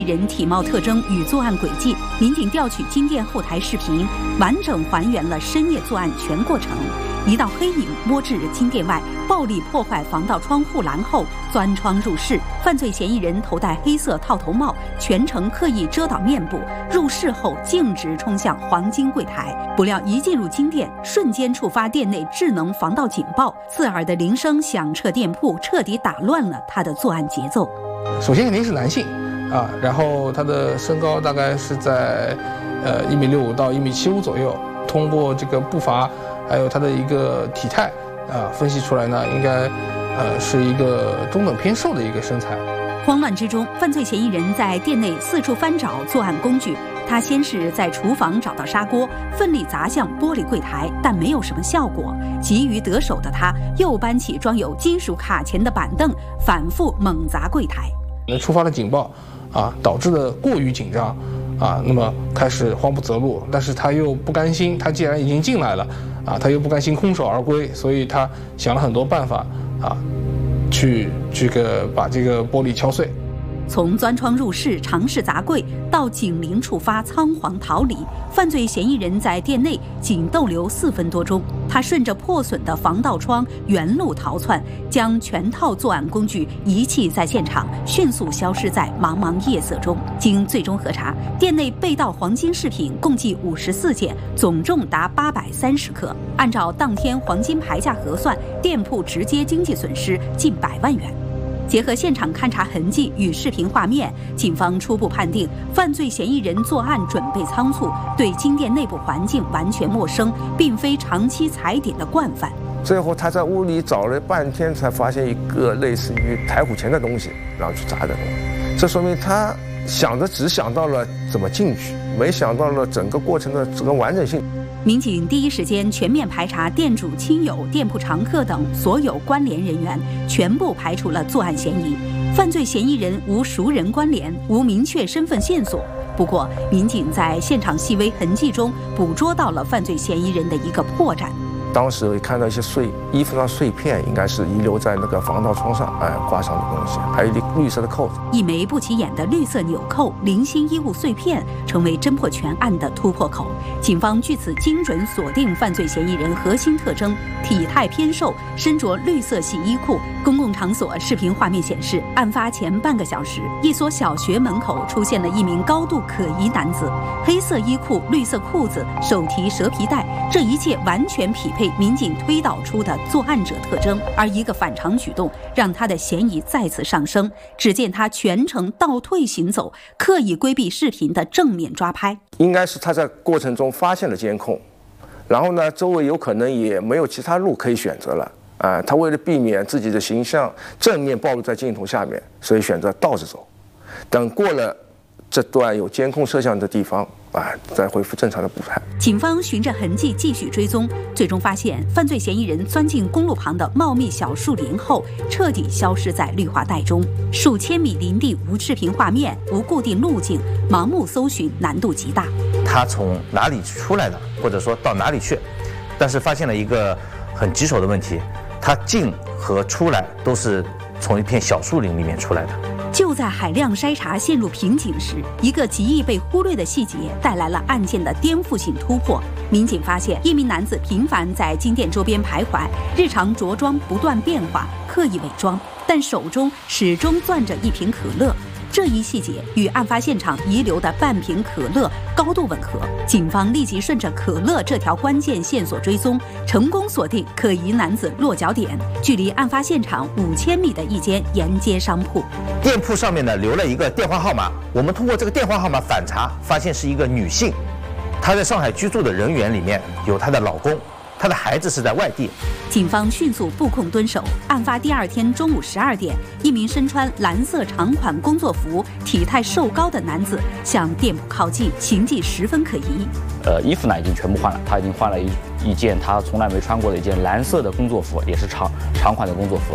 人体貌特征与作案轨迹，民警调取金店后台视频，完整还原了深夜作案全过程。一道黑影摸至金店外，暴力破坏防盗窗护栏后钻窗入室。犯罪嫌疑人头戴黑色套头帽，全程刻意遮挡面部。入室后径直冲向黄金柜台，不料一进入金店，瞬间触发店内智能防盗警报，刺耳的铃声响彻店铺，彻底打乱了他的作案节奏。 首先肯定是男性。然后他的身高大概是在1.65米到1.75米左右。通过这个步伐，还有他的一个体态分析出来呢，应该是一个中等偏瘦的一个身材。 慌乱之中，犯罪嫌疑人在店内四处翻找作案工具。他先是在厨房找到砂锅，奋力砸向玻璃柜台，但没有什么效果。急于得手的他，又搬起装有金属卡钳的板凳，反复猛砸柜台。 触发了警报。导致的过于紧张，那么开始慌不择路，但是他又不甘心，他既然已经进来了，他又不甘心空手而归，所以他想了很多办法，去把这个玻璃敲碎。 从钻窗入室尝试砸柜到警铃触发仓皇逃离，犯罪嫌疑人在店内仅逗留4分多钟。他顺着破损的防盗窗原路逃窜，将全套作案工具遗弃在现场，迅速消失在茫茫夜色中。经最终核查，店内被盗黄金饰品共计54件，总重达830克。按照当天黄金牌价核算，店铺直接经济损失近100万元。结合现场勘查痕迹与视频画面，警方初步判定犯罪嫌疑人作案准备仓促，对金店内部环境完全陌生，并非长期踩点的惯犯。 最后他在屋里找了半天，才发现一个类似于台虎钳的东西，然后去砸的。这说明他只想到了怎么进去，没想到了整个过程的整个完整性。 民警第一时间全面排查店主亲友、店铺常客等所有关联人员，全部排除了作案嫌疑。犯罪嫌疑人无熟人关联，无明确身份线索。不过，民警在现场细微痕迹中捕捉到了犯罪嫌疑人的一个破绽。 当时看到一些衣服上碎片，应该是遗留在那个防盗窗上，挂上的东西，还有一绿色的扣子， 一枚不起眼的绿色纽扣，零星衣物碎片，成为侦破全案的突破口。警方据此精准锁定犯罪嫌疑人核心特征：体态偏瘦，身着绿色系衣裤。公共场所视频画面显示，案发前半个小时，一所小学门口出现了一名高度可疑男子，黑色衣裤、绿色裤子，手提蛇皮袋，这一切完全匹配民警推导出的作案者特征。而一个反常举动让他的嫌疑再次上升。只见他全程倒退行走，刻意规避视频的正面抓拍。 应该是他在过程中发现了监控，然后呢，周围有可能也没有其他路可以选择了。他为了避免自己的形象正面暴露在镜头下面，所以选择倒着走。等过了这段有监控摄像的地方，再恢复正常的步态。 警方循着痕迹继续追踪，最终发现犯罪嫌疑人钻进公路旁的茂密小树林后，彻底消失在绿化带中。数千米林地无视频画面，无固定路径，盲目搜寻难度极大。 他从哪里出来的，或者说到哪里去？但是发现了一个很棘手的问题，他进和出来都是从一片小树林里面出来的。 就在海量筛查陷入瓶颈时，一个极易被忽略的细节带来了案件的颠覆性突破。民警发现，一名男子频繁在金店周边徘徊，日常着装不断变化，刻意伪装，但手中始终攥着一瓶可乐。这一细节与案发现场遗留的半瓶可乐高度吻合，警方立即顺着可乐这条关键线索追踪，成功锁定可疑男子落脚点，距离案发现场5000米的一间沿街商铺。 店铺上面呢留了一个电话号码，我们通过这个电话号码反查，发现是一个女性，她在上海居住的人员里面有她的老公，她的孩子是在外地。 警方迅速布控蹲守。案发第2天中午12点，一名身穿蓝色长款工作服、体态瘦高的男子向店铺靠近，行迹十分可疑。 衣服呢已经全部换了，他已经换了一件他从来没穿过的一件蓝色的工作服，也是长款的工作服。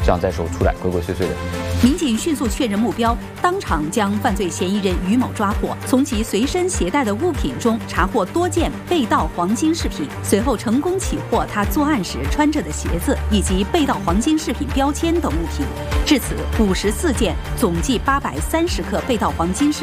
这样再说出来鬼鬼祟祟的。 民警迅速确认目标，当场将犯罪嫌疑人于某抓获，从其随身携带的物品中查获多件被盗黄金饰品，随后成功起获他作案时穿着的鞋子以及被盗黄金饰品标签等物品。至此，54件，总计830克被盗黄金饰